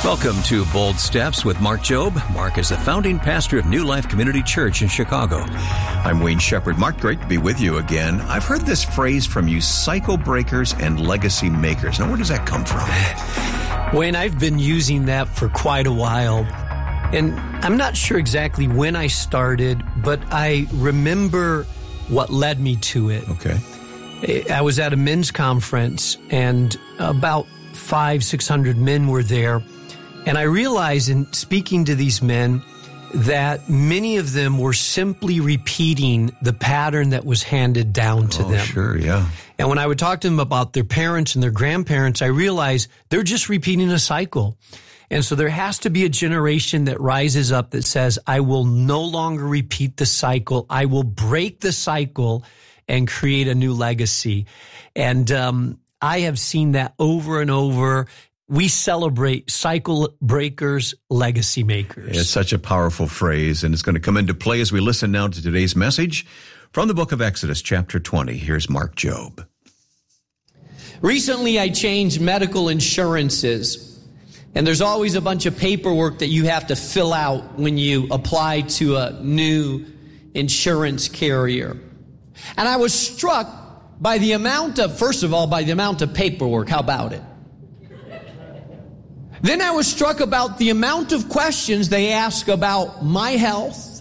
Welcome to Bold Steps with Mark Jobe. Mark is the founding pastor of New Life Community Church in Chicago. I'm Wayne Shepherd. Mark, great to be with you again. I've heard this phrase from you, cycle breakers and legacy makers. Now, where does that come from? Wayne, I've been using that for quite a while. And I'm not sure exactly when I started, but I remember what led me to it. Okay. I was at a men's conference, and about 500-600 men were there. And I realized in speaking to these men that many of them were simply repeating the pattern that was handed down to them. Sure, yeah. And when I would talk to them about their parents and their grandparents, I realized they're just repeating a cycle. And so there has to be a generation that rises up that says, I will no longer repeat the cycle. I will break the cycle and create a new legacy. And I have seen that over and over. We celebrate cycle breakers, legacy makers. It's such a powerful phrase, and it's going to come into play as we listen now to today's message from the book of Exodus, chapter 20. Here's Mark Jobe. Recently, I changed medical insurances, and there's always a bunch of paperwork that you have to fill out when you apply to a new insurance carrier. And I was struck by the amount of, first of all, by the amount of paperwork. How about it? Then I was struck about the amount of questions they ask about my health,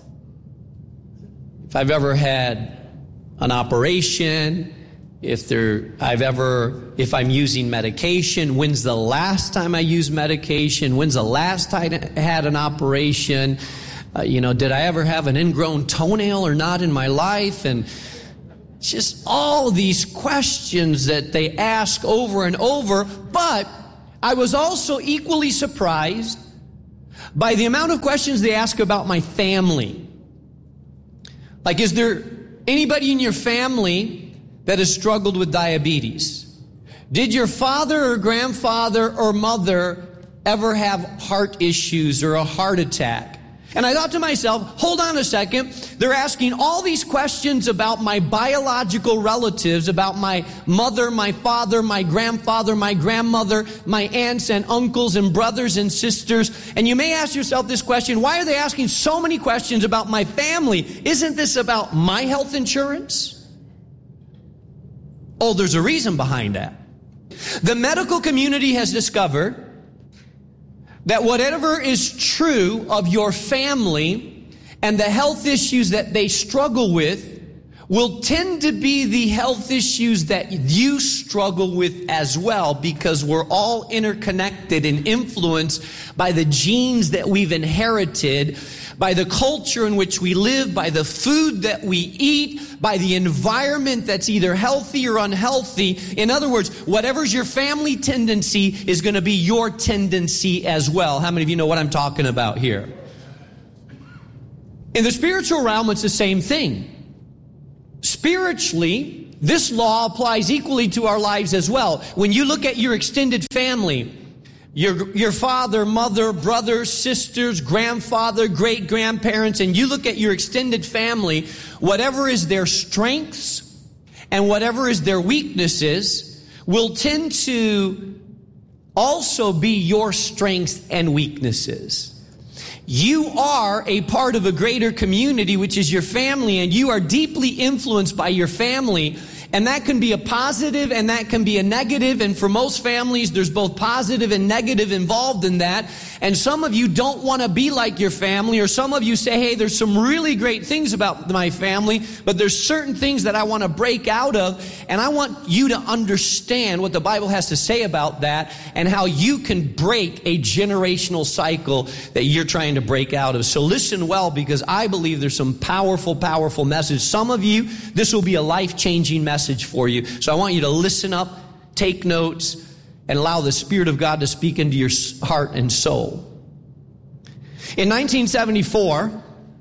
if I've ever had an operation, if I'm using medication, when's the last time I used medication, when's the last time I had an operation, did I ever have an ingrown toenail or not in my life, and just all these questions that they ask over and over. But I was also equally surprised by the amount of questions they ask about my family. Like, is there anybody in your family that has struggled with diabetes? Did your father or grandfather or mother ever have heart issues or a heart attack? And I thought to myself, hold on a second. They're asking all these questions about my biological relatives, about my mother, my father, my grandfather, my grandmother, my aunts and uncles and brothers and sisters. And you may ask yourself this question, why are they asking so many questions about my family? Isn't this about my health insurance? Oh, there's a reason behind that. The medical community has discovered that whatever is true of your family and the health issues that they struggle with will tend to be the health issues that you struggle with as well, because we're all interconnected and influenced by the genes that we've inherited, by the culture in which we live, by the food that we eat, by the environment that's either healthy or unhealthy. In other words, whatever's your family tendency is going to be your tendency as well. How many of you know what I'm talking about here? In the spiritual realm, it's the same thing. Spiritually, this law applies equally to our lives as well. When you look at your extended family, your father, mother, brothers, sisters, grandfather, great-grandparents, and you look at your extended family, whatever is their strengths and whatever is their weaknesses will tend to also be your strengths and weaknesses. You are a part of a greater community, which is your family, and you are deeply influenced by your family. And that can be a positive and that can be a negative. And for most families, there's both positive and negative involved in that. And some of you don't want to be like your family, or some of you say, hey, there's some really great things about my family, but there's certain things that I want to break out of. And I want you to understand what the Bible has to say about that and how you can break a generational cycle that you're trying to break out of. So listen well, because I believe there's some powerful, powerful message. Some of you, this will be a life-changing message for you. So I want you to listen up, take notes, and allow the Spirit of God to speak into your heart and soul. In 1974,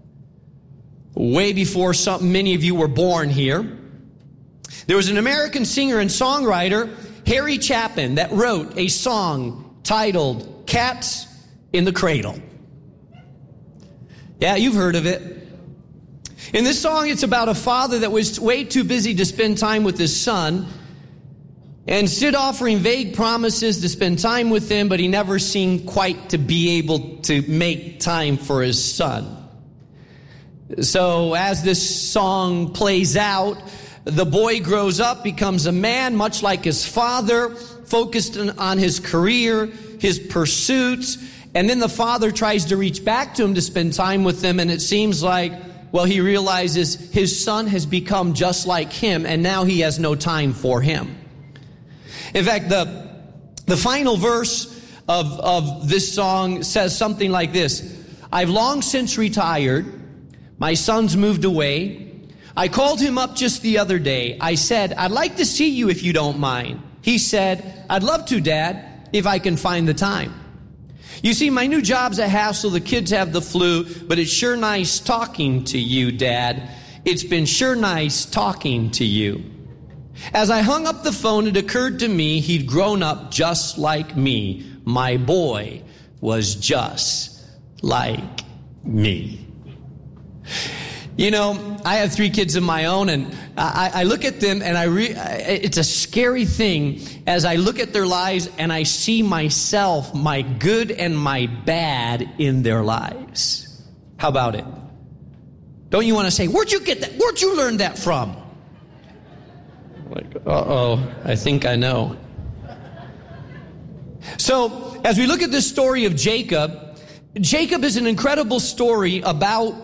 way before many of you were born here, there was an American singer and songwriter, Harry Chapin, that wrote a song titled Cats in the Cradle. Yeah, you've heard of it. In this song, it's about a father that was way too busy to spend time with his son, and stood offering vague promises to spend time with him, but he never seemed quite to be able to make time for his son. So as this song plays out, the boy grows up, becomes a man, much like his father, focused on his career, his pursuits, and then the father tries to reach back to him to spend time with him, and it seems like, well, he realizes his son has become just like him, and now he has no time for him. In fact, the final verse of this song says something like this: I've long since retired. My son's moved away. I called him up just the other day. I said, I'd like to see you if you don't mind. He said, I'd love to, Dad, if I can find the time. You see, my new job's a hassle. The kids have the flu, but it's sure nice talking to you, Dad. It's been sure nice talking to you. As I hung up the phone, it occurred to me he'd grown up just like me. My boy was just like me. You know, I have 3 kids of my own, and I look at them, and it's a scary thing as I look at their lives and I see myself, my good and my bad in their lives. How about it? Don't you want to say, where'd you get that? Where'd you learn that from? Like, I think I know. So, as we look at this story of Jacob, Jacob is an incredible story about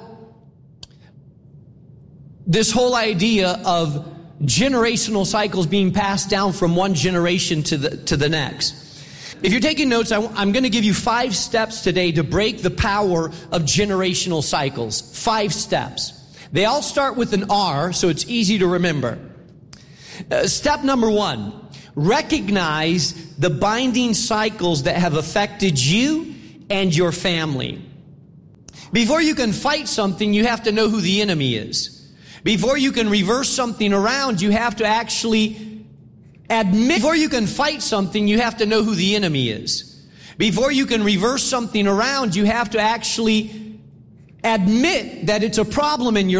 this whole idea of generational cycles being passed down from one generation to the next. If you're taking notes, I'm going to give you 5 steps today to break the power of generational cycles. 5 steps. They all start with an R, so it's easy to remember. Step number 1, recognize the binding cycles that have affected you and your family. Before you can fight something, you have to know who the enemy is. Before you can reverse something around, you have to actually admit. Before you can fight something, you have to know who the enemy is. Before you can reverse something around, you have to actually admit that it's a problem in your